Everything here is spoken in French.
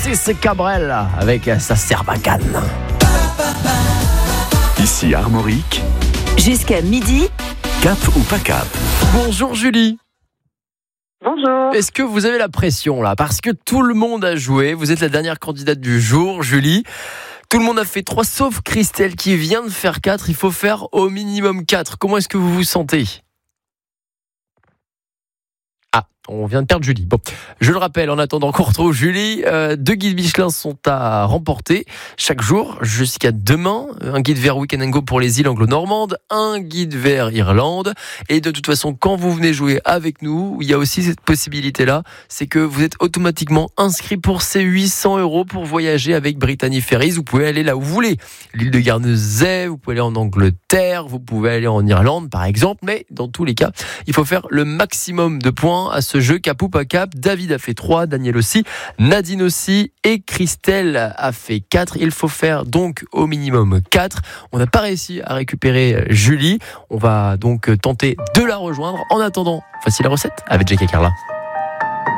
Francis Cabrel avec sa Serbacane. Ici Armorique, Jusqu'à midi. cap ou pas cap. Bonjour Julie. Bonjour. Est-ce que vous avez la pression là? Parce que tout le monde a joué. Vous êtes la dernière candidate du jour, Julie. Tout le monde a fait 3 sauf Christelle qui vient de faire 4. Il faut faire au minimum 4. Comment est-ce que vous vous sentez? On vient de perdre Julie. Bon, je le rappelle, en attendant qu'on retrouve Julie, 2 guides Michelin sont à remporter chaque jour jusqu'à demain. Un guide vers Weekend & Go pour les îles anglo-normandes, un guide vers Irlande. Et de toute façon, quand vous venez jouer avec nous, il y a aussi cette possibilité-là, c'est que vous êtes automatiquement inscrit pour ces 800 € pour voyager avec Brittany Ferries. Vous pouvez aller là où vous voulez. L'île de Guernesey, vous pouvez aller en Angleterre, vous pouvez aller en Irlande, par exemple. Mais dans tous les cas, il faut faire le maximum de points à ce jeu cap ou pas cap. David a fait 3, Daniel aussi, Nadine aussi et Christelle a fait 4. Il faut faire donc au minimum 4. On n'a pas réussi à récupérer Julie. On va donc tenter de la rejoindre. En attendant, voici la recette avec Jackie et Carla.